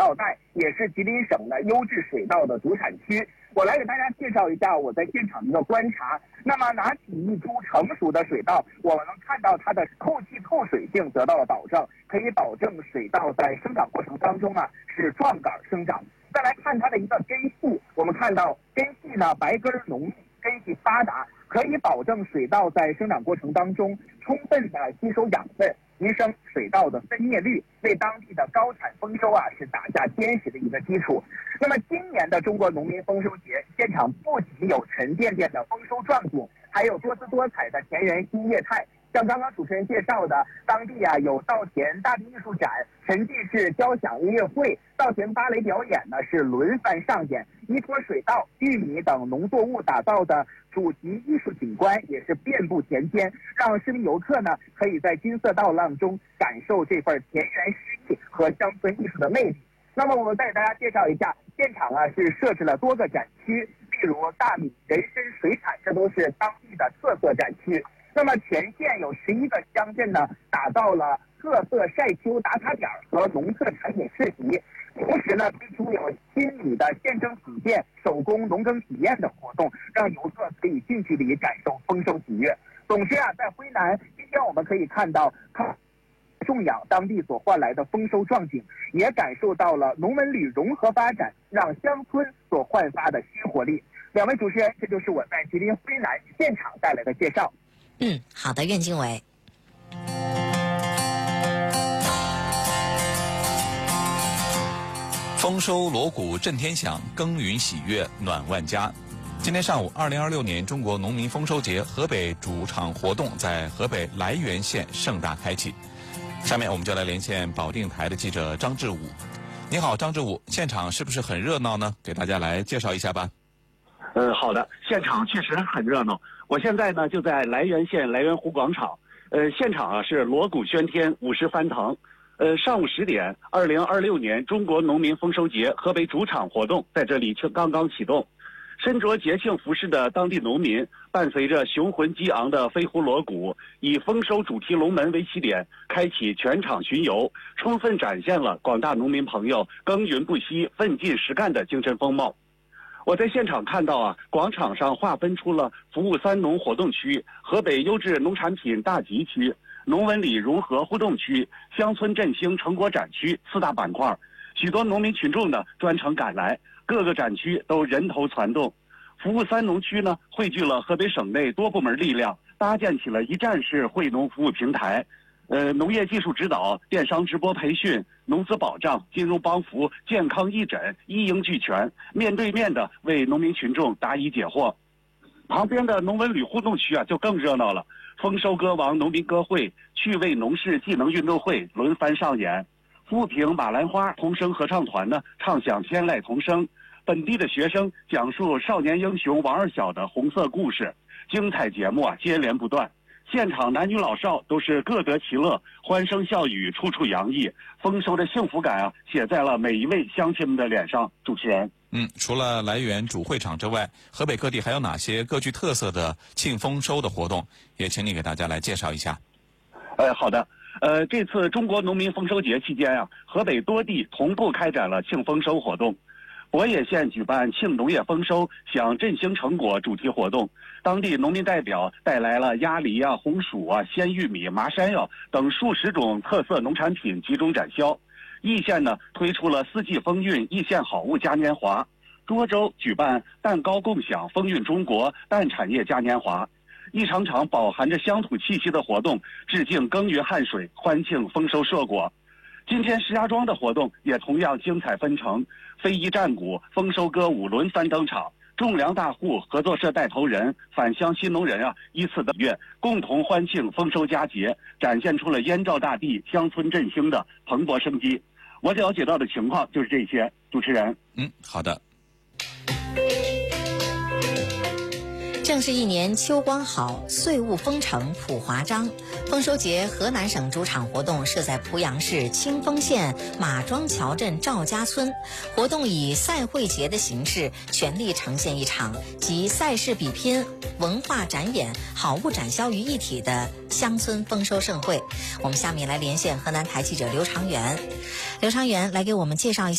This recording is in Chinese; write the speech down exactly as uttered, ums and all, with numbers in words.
道带，也是吉林省的优质水稻的主产区。我来给大家介绍一下我在现场的一个观察。那么拿起一株成熟的水稻，我们能看到它的透气透水性得到了保证，可以保证水稻在生长过程当中啊是壮杆生长。再来看它的一个根系，我们看到根系呢白根浓密，根系发达，可以保证水稻在生长过程当中充分的吸收养分，提升水稻的分蘖率，为当地的高产丰收啊是打下坚实的一个基础。那么今年的中国农民丰收节现场不仅有沉甸甸的丰收壮景，还有多姿多彩的田园新业态。像刚刚主持人介绍的，当地啊有稻田大地艺术展、沉浸式交响音乐会、稻田芭蕾表演呢是轮番上演，依托水稻、玉米等农作物打造的主题艺术景观也是遍布田间，让市民游客呢可以在金色稻浪中感受这份田园诗意和乡村艺术的魅力。那么我们再给大家介绍一下，现场啊是设置了多个展区，例如大米、人参、水产，这都是当地的特色展区。那么全县有十一个乡镇呢，打造了特色晒秋打卡点和农特产品市集，同时呢推出有新米的现蒸体验、手工农耕体验等活动，让游客可以近距离感受丰收喜悦。总之啊，在辉南，今天我们可以看到靠种养当地所换来的丰收壮景，也感受到了农文旅融合发展让乡村所焕发的新活力。两位主持人，这就是我在吉林辉南现场带来的介绍。 嗯，好的，苑经纬。 丰收锣鼓震天响，耕耘喜悦暖万家。今天上午，二零二六年中国农民丰收节河北主场活动在河北涞源县盛大开启。下面我们就来连线保定台的记者张志武。你好，张志武，现场是不是很热闹呢？给大家来介绍一下吧。 呃，好的，现场确实很热闹。我现在呢就在涞源县涞源湖广场，呃，现场啊是锣鼓喧天，舞狮翻腾。呃，上午十点，二零二六年中国农民丰收节河北主场活动在这里就刚刚启动。身着节庆服饰的当地农民，伴随着雄浑激昂的飞呼锣鼓，以丰收主题龙门为起点，开启全场巡游，充分展现了广大农民朋友耕耘不息、奋进实干的精神风貌。我在现场看到啊，广场上划分出了服务三农活动区、河北优质农产品大集区、农文旅融合互动区、乡村振兴成果展区四大板块。许多农民群众呢专程赶来，各个展区都人头攒动。服务三农区呢汇聚了河北省内多部门力量，搭建起了一站式惠农服务平台。呃，农业技术指导、电商直播培训、农资保障、金融帮扶、健康义诊一应俱全，面对面的为农民群众答疑解惑。旁边的农文旅互动区啊就更热闹了，丰收歌王农民歌会、趣味农事技能运动会轮番上演。富平马兰花童声合唱团呢唱响天籁童声，本地的学生讲述少年英雄王二小的红色故事，精彩节目啊接连不断。现场男女老少都是各得其乐，欢声笑语，处处洋溢，丰收的幸福感啊，写在了每一位乡亲们的脸上。主持人， 嗯，除了涞源主会场之外，河北各地还有哪些各具特色的庆丰收的活动？也请你给大家来介绍一下。 呃，好的，呃，这次中国农民丰收节期间啊，河北多地同步开展了庆丰收活动。博野县举办庆农业丰收、享振兴成果主题活动，当地农民代表带来了鸭梨啊、红薯啊、鲜玉米、麻山药等数十种特色农产品集中展销。易县呢推出了四季风韵易县好物嘉年华，涿州举办蛋糕共享风韵中国蛋产业嘉年华。一场场饱含着乡土气息的活动，致敬耕耘汗水，欢庆丰收硕果。今天石家庄的活动也同样精彩纷呈，非遗战鼓、丰收歌舞轮番登场，种粮大户合作社带头人、返乡新农人啊依次登月，共同欢庆丰收佳节，展现出了燕赵大地乡村振兴的蓬勃生机。我了解到的情况就是这些。主持人， 嗯，好的。 正是一年秋光好，岁物丰成普华章。丰收节河南省主场活动设在濮阳市清丰县马庄桥镇赵家村，活动以赛会节的形式，全力呈现一场集赛事比拼、文化展演、好物展销于一体的乡村丰收盛会。我们下面来连线河南台记者刘长元，刘长元来给我们介绍一下